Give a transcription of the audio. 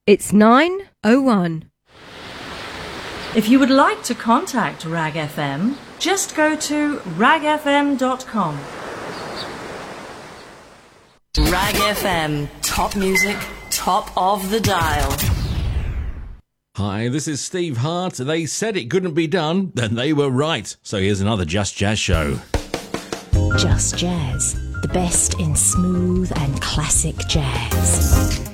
It's 9:01. If you would like to contact RAG FM, just go to ragfm.com. RAG FM, top music, top of the dial. Hi, this is Steve Hart. They said it couldn't be done, and they were right. So here's another Just Jazz show. Just Jazz, the best in smooth and classic jazz.